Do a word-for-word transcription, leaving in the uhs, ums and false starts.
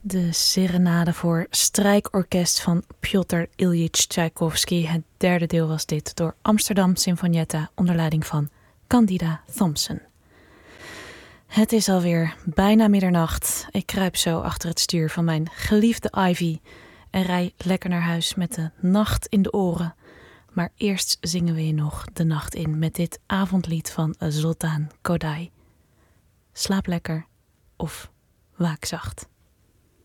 De serenade voor strijkorkest van Pjotr Iljitj Tchaikovsky. Het derde deel was dit door Amsterdam Sinfonietta onder leiding van Candida Thompson. Het is alweer bijna middernacht. Ik kruip zo achter het stuur van mijn geliefde Ivy en rij lekker naar huis met de nacht in de oren. Maar eerst zingen we je nog de nacht in met dit avondlied van Zoltán Kodály. Slaap lekker of waak zacht.